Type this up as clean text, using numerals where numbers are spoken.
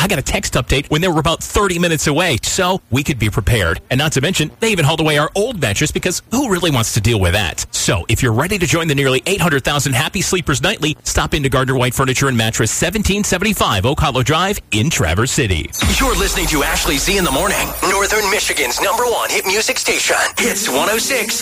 I got a text update when they were about 30 minutes away, so we could be prepared. And not to mention, they even hauled away our old mattress because who really wants to deal with that? So if you're ready to join the nearly 800,000 happy sleepers nightly, stop into Gardner White Furniture and Mattress, 1775 Oak Hollow Drive in Traverse City. You're listening to Ashley Z in the Morning, Northern Michigan's #1 hit music station. Hits 106.